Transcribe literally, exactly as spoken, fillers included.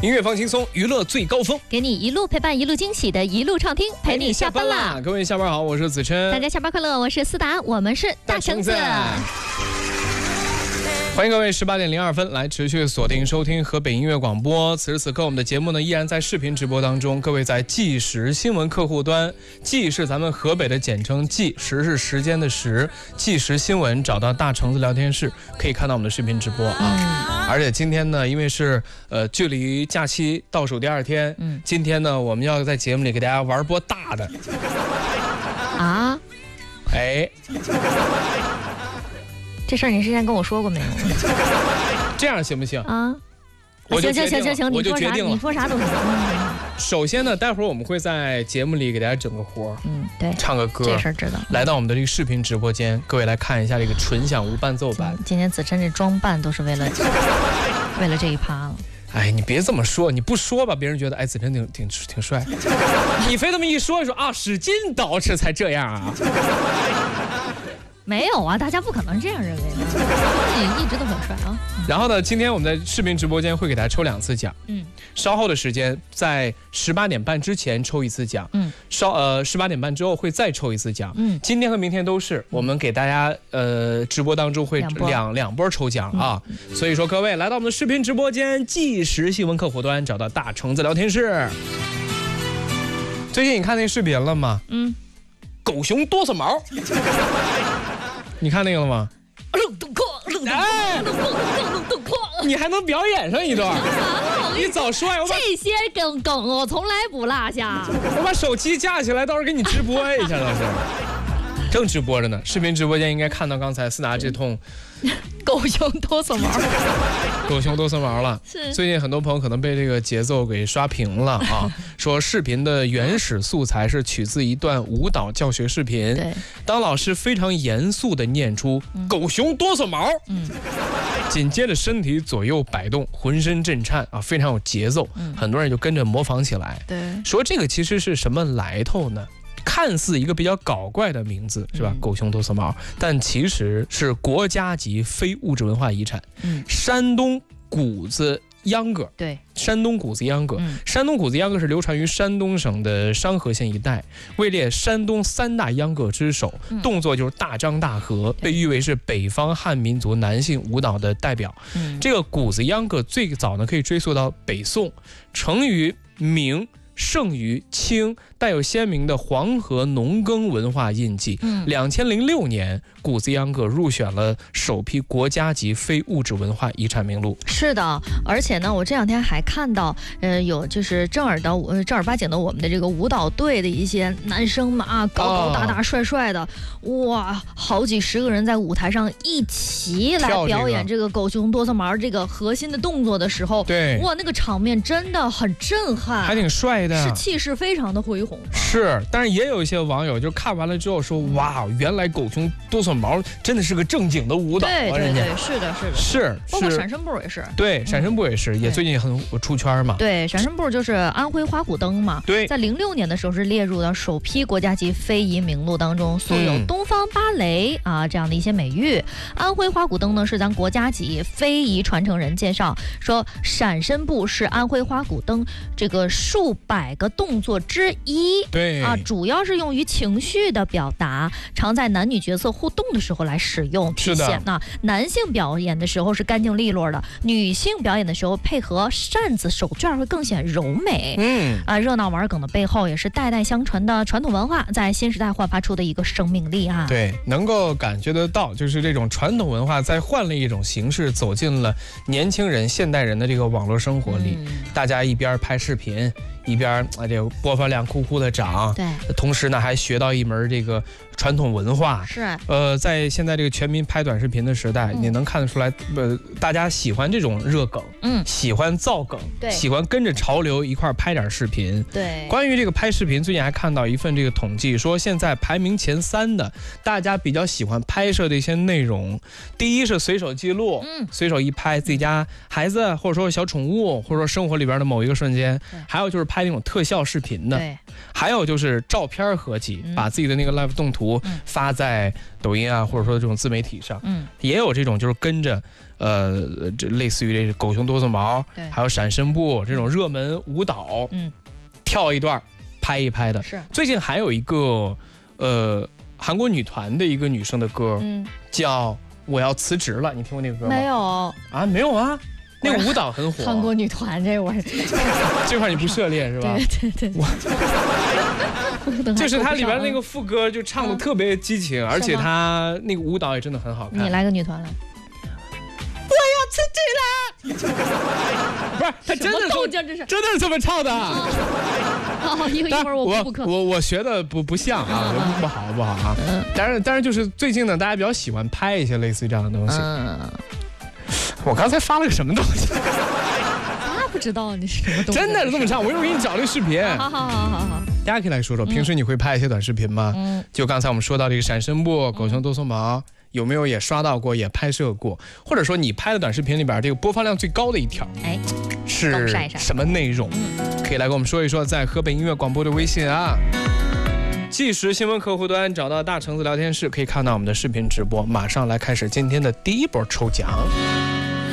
音乐放轻松，娱乐最高峰， 给你一路陪伴，一路惊喜的一路畅听，陪你下班啦！ 各位下班好，我是子琛， 大家下班快乐，我是思达，我们是大橙子。 欢迎各位十八点零二分来持续锁定收听河北音乐广播。此时此刻我们的节目呢依然在视频直播当中，各位在计时新闻客户端，计是咱们河北的简称，计时是时间的时，计时新闻找到大橙子聊天室可以看到我们的视频直播啊。嗯、而且今天呢因为是呃距离假期倒数第二天，嗯，今天呢我们要在节目里给大家玩波大的啊， 哎。 这事儿你之前跟我说过没有？ 这样行不行啊？ 我就行行行行， 我就决定了， 你说啥都行。 首先呢，待会儿我们会在节目里给大家整个活， 嗯，对， 唱个歌， 这事儿知道。 来到我们的这个视频直播间，各位来看一下这个纯享无伴奏版。 今天子琛这装扮都是为了为了这一趴了。 哎，你别这么说，你不说吧，别人觉得哎子琛挺挺挺帅。你非这么一说一说啊，使劲捯饬才这样啊。 没有啊，大家不可能这样认为的，你一直都很帅啊。 然后呢，今天我们在视频直播间会给大家抽两次奖，嗯，稍后的时间在十八点半之前抽一次奖，嗯，稍呃十八点半之后会再抽一次奖，嗯，今天和明天都是我们给大家呃直播当中会两两两波抽奖啊，嗯、所以说各位来到我们的视频直播间计时新闻客户端，找到大橙子聊天室。最近你看那视频了吗？嗯，狗熊多少毛？你看那个了吗？哎，你还能表演上一段？你早说呀！我把这些梗梗我从来不落下。 我把手机架起来，到时候给你直播一下，倒是。正直播着呢，视频直播间应该看到刚才思达这通狗熊多色毛， 狗熊多色毛了。 是最近很多朋友可能被这个节奏给刷屏了啊，说视频的原始素材是取自一段舞蹈教学视频。 对， 当老师非常严肃地念出“狗熊多色毛”，嗯，紧接着身体左右摆动，浑身震颤啊，非常有节奏，嗯、很多人就跟着模仿起来。 对， 说这个其实是什么来头呢？看似一个比较搞怪的名字是吧？嗯、狗熊多色毛，但其实是国家级非物质文化遗产。嗯，山东谷子秧歌。对，山东谷子秧歌。嗯、山东谷子秧歌是流传于山东省的商河县一带，位列山东三大秧歌之首。嗯、动作就是大张大合，被誉为是北方汉民族男性舞蹈的代表。嗯、这个谷子秧歌最早呢可以追溯到北宋，成于明。盛于清，带有鲜明的黄河农耕文化印记。两千零六年，谷子秧歌入选了首批国家级非物质文化遗产名录。 是的，而且呢，我这两天还看到，呃，有就是正儿的、呃、正儿八经的我们的这个舞蹈队的一些男生嘛，啊，高高大大、帅帅的，哦、哇，好几十个人在舞台上一起来表演这个狗熊多色毛这个核心的动作的时候， 对， 哇，那个场面真的很震撼， 还挺帅。 是气势非常的恢宏， 是，但是也有一些网友就看完了之后说，哇，原来狗熊多色毛真的是个正经的舞蹈、啊， 对对对，是的，是的， 是， 包括闪身步也是， 对，闪身步也是，嗯、也最近很出圈嘛。 对，闪身步就是安徽花鼓灯嘛， 对， 在零六年的时候是列入到首批国家级非遗名录当中，素有东方芭蕾、嗯、啊这样的一些美誉。安徽花鼓灯呢是咱国家级非遗传承人介绍说，闪身步是安徽花鼓灯这个数百。百个动作之一， 对啊，主要是用于情绪的表达，常在男女角色互动的时候来使用体现。那男性表演的时候是干净利落的，女性表演的时候配合扇子手绢会更显柔美。嗯啊，热闹玩梗的背后也是代代相传的传统文化在新时代焕发出的一个生命力啊。 对，能够感觉得到，就是这种传统文化在换了一种形式走进了年轻人、现代人的这个网络生活里，嗯、大家一边拍视频。一边啊，这个播放量酷酷的涨， 对， 同时呢还学到一门这个传统文化， 是， 呃，在现在这个全民拍短视频的时代，嗯、你能看得出来，呃，大家喜欢这种热梗，嗯，喜欢造梗， 对， 喜欢跟着潮流一块拍点视频， 对。 关于这个拍视频，最近还看到一份这个统计，说现在排名前三的，大家比较喜欢拍摄的一些内容，第一是随手记录，嗯，随手一拍自己家孩子，或者说小宠物，或者说生活里边的某一个瞬间，还有就是拍那种特效视频的， 对， 还有就是照片合集，嗯、把自己的那个 live 动图。 图发在抖音啊，或者说这种自媒体上。 嗯， 也有这种就是跟着呃，这类似于这狗熊哆嗦毛，还有闪身步这种热门舞蹈，嗯，跳一段拍一拍的。 是。最近还有一个呃韩国女团的一个女生的歌，嗯，叫《我要辞职了》，你听过那个歌吗？ 没有啊，没有啊。那个舞蹈很火， 韩国女团这我这块你不涉猎是吧？ 对对对， 我就是它里边那个副歌就唱的特别激情，而且它那个舞蹈也真的很好看。 你来个女团来。 我要辞职了，不是，他真的是真的是这么唱的。 好，一会儿我补课。 我我学的不不像啊，不好不好啊。当然当然就是最近呢，大家比较喜欢拍一些类似于这样的东西。我刚才发了个什么东西？ 他不知道你是什么东西。 真的是这么唱，我一会儿给你找那个视频。 好好好好好。 大家可以来说说，平时你会拍一些短视频吗？嗯。就刚才我们说到这个闪身步、狗熊哆嗦毛，有没有也刷到过、也拍摄过？或者说你拍的短视频里边这个播放量最高的一条，哎，是什么内容？可以来跟我们说一说，在河北音乐广播的微信啊。即时新闻客户端找到大橙子聊天室，可以看到我们的视频直播。马上来开始今天的第一波抽奖。